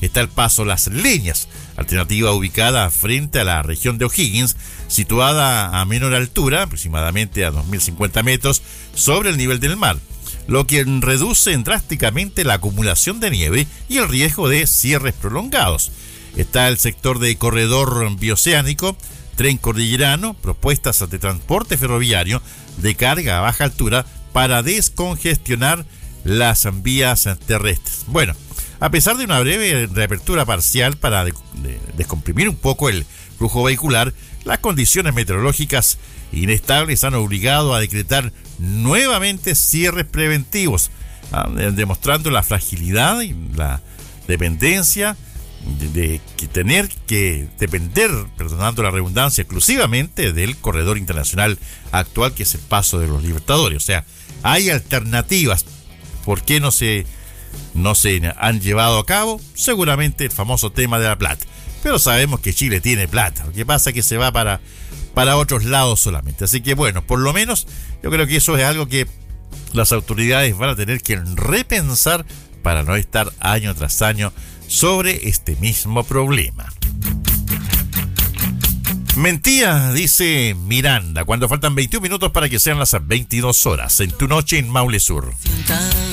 está el paso Las Leñas, alternativa ubicada frente a la región de O'Higgins, situada a menor altura, aproximadamente a 2050 metros sobre el nivel del mar, lo que reduce drásticamente la acumulación de nieve y el riesgo de cierres prolongados. Está el sector de corredor bioceánico, tren cordillerano, propuestas de transporte ferroviario de carga a baja altura para descongestionar las vías terrestres. Bueno, a pesar de una breve reapertura parcial para descomprimir un poco el flujo vehicular, las condiciones meteorológicas inestables han obligado a decretar nuevamente cierres preventivos, demostrando la fragilidad y la dependencia de tener que depender, perdonando la redundancia, exclusivamente del corredor internacional actual, que es el Paso de los Libertadores. O sea, hay alternativas. ¿Por qué no se han llevado a cabo? Seguramente el famoso tema de la plata. Pero sabemos que Chile tiene plata. Lo que pasa es que se va para otros lados solamente. Así que bueno, por lo menos yo creo que eso es algo que las autoridades van a tener que repensar para no estar año tras año sobre este mismo problema. Mentira, dice Miranda, cuando faltan 21 minutos para que sean las 22 horas, en tu noche en Maule Sur.